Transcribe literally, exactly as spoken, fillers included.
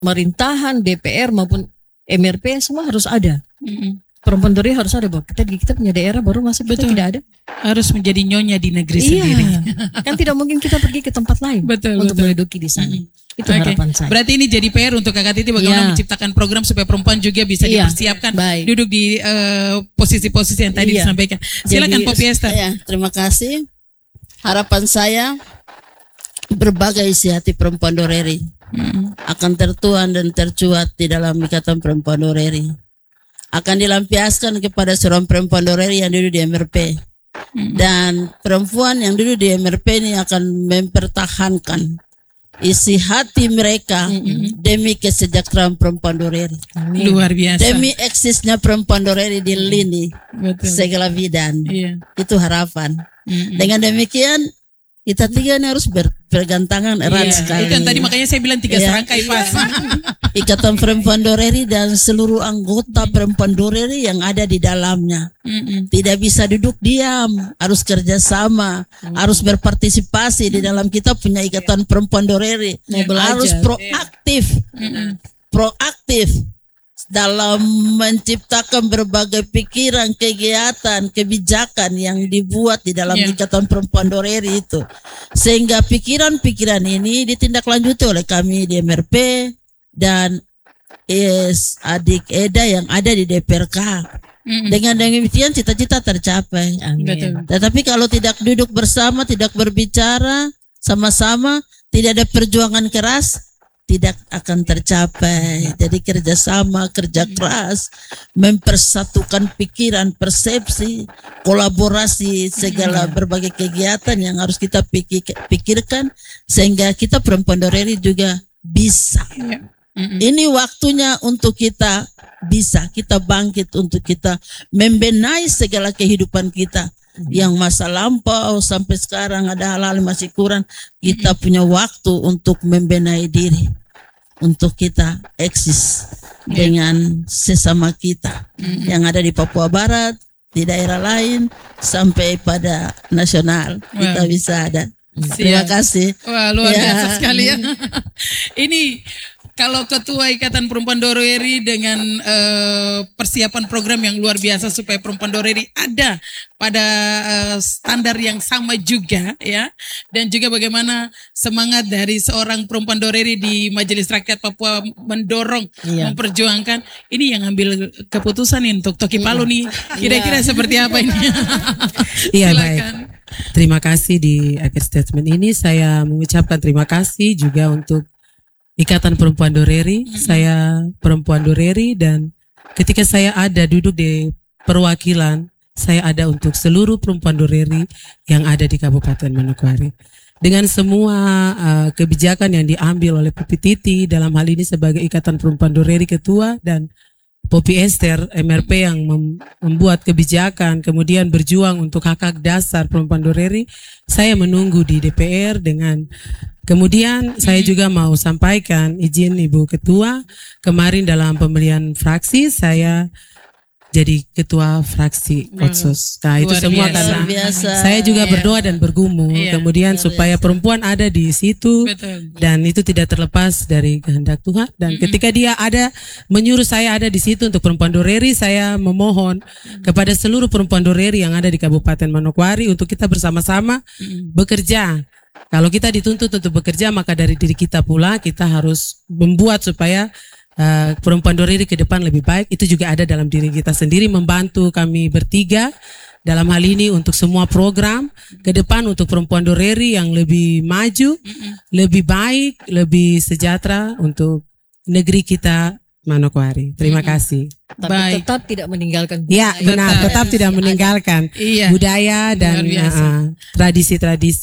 pemerintahan, D P R maupun M R P semua harus ada. Mm-hmm. Perempuan Doreri harus ada, bahwa kita kita punya daerah baru masih betul tidak ada. Harus menjadi nyonya di negeri iya. sendiri. Kan tidak mungkin kita pergi ke tempat lain betul, untuk betul. menduduki di sana. Mm-hmm. Itu okay. harapan saya. Berarti ini jadi P R untuk Kakak Titi bagaimana yeah. menciptakan program supaya perempuan juga bisa yeah. dipersiapkan Baik. duduk di uh, posisi-posisi yang tadi yeah. disampaikan. Silakan Poppy Esther. Ya, terima kasih. Harapan saya berbagai isi hati perempuan Doreri hmm. akan tertuang dan tercuat di dalam Ikatan Perempuan Doreri. Akan dilampiaskan kepada seorang perempuan Doreri yang duduk di M R P. Hmm. Dan perempuan yang duduk di M R P ini akan mempertahankan isi hati mereka hmm. demi kesejahteraan perempuan Doreri. Amin. Luar biasa. Demi eksisnya perempuan Doreri di lini Betul. segala bidang. Iya. Itu harapan. Hmm. Dengan demikian kita tiga ini harus ber, bergantangan erat iya, sekali. Itu kan tadi makanya saya bilang tiga iya, serangkai pas. Iya. Ikatan Perempuan Doreri dan seluruh anggota perempuan Doreri yang ada di dalamnya. Mm-mm. Tidak bisa duduk diam, harus kerjasama, mm. harus berpartisipasi mm. di dalam kita punya Ikatan Perempuan Doreri. Mm. Harus proaktif, mm. proaktif dalam menciptakan berbagai pikiran, kegiatan, kebijakan yang dibuat di dalam yeah. Ikatan Perempuan Doreri itu. Sehingga pikiran-pikiran ini ditindaklanjuti oleh kami di M R P dan es adik Eda yang ada di D P R K. Mm-hmm. Dengan demikian cita-cita tercapai. Amin. Tetapi kalau tidak duduk bersama, tidak berbicara sama-sama, tidak ada perjuangan keras, tidak akan tercapai. Jadi kerjasama, kerja keras, mempersatukan pikiran, persepsi, kolaborasi, segala berbagai kegiatan yang harus kita pikir, pikirkan sehingga kita perempuan Doreri juga bisa. Mm-hmm. Ini waktunya untuk kita bisa, kita bangkit untuk kita membenahi segala kehidupan kita. Mm-hmm. Yang masa lampau sampai sekarang ada hal-hal yang masih kurang. Kita mm-hmm. punya waktu untuk membenahi diri, untuk kita eksis yeah. dengan sesama kita mm-hmm. yang ada di Papua Barat, di daerah lain, sampai pada nasional. Wow. Kita bisa ada. Siap. Terima kasih. Wah, luar ya. biasa sekali ya. Ini kalau Ketua Ikatan Perempuan Doreri dengan uh, persiapan program yang luar biasa supaya perempuan Doreri ada pada uh, standar yang sama juga ya, dan juga bagaimana semangat dari seorang perempuan Doreri di Majelis Rakyat Papua mendorong, iya. memperjuangkan ini yang ambil keputusan nih untuk Toki Palu nih, kira-kira iya. seperti apa ini? Iya baik. Terima kasih di akhir statement ini saya mengucapkan terima kasih juga untuk Ikatan Perempuan Doreri. Mm-hmm. Saya perempuan Doreri dan ketika saya ada duduk di perwakilan, saya ada untuk seluruh perempuan Doreri yang ada di Kabupaten Manokwari. Dengan semua uh, kebijakan yang diambil oleh Poppy Titi dalam hal ini sebagai Ikatan Perempuan Doreri Ketua dan Poppy Esther M R P yang mem membuat kebijakan kemudian berjuang untuk hak-hak dasar perempuan Doreri, saya menunggu di D P R dengan kemudian saya juga mau sampaikan izin Ibu Ketua, kemarin dalam pemilihan fraksi saya jadi ketua fraksi Otsus. Nah itu luar semua biasa. Karena biasa. Saya juga iya. berdoa dan bergumul iya. kemudian luar supaya biasa. Perempuan ada di situ. Betul. Dan itu tidak terlepas dari kehendak Tuhan. Dan mm-hmm. ketika dia ada menyuruh saya ada di situ untuk perempuan Doreri, saya memohon mm-hmm. kepada seluruh perempuan Doreri yang ada di Kabupaten Manokwari untuk kita bersama-sama mm-hmm. bekerja. Kalau kita dituntut untuk bekerja, maka dari diri kita pula kita harus membuat supaya Uh, perempuan Doreri ke depan lebih baik. Itu juga ada dalam diri kita sendiri, membantu kami bertiga dalam hal ini untuk semua program ke depan untuk perempuan Doreri yang lebih maju, mm-mm. lebih baik, lebih sejahtera untuk negeri kita Manokwari. Terima mm-mm. kasih. Tapi baik. Tetap tidak meninggalkan budaya. Ya benar, tetap, tetap tidak meninggalkan iya. budaya dan tradisi-tradisi.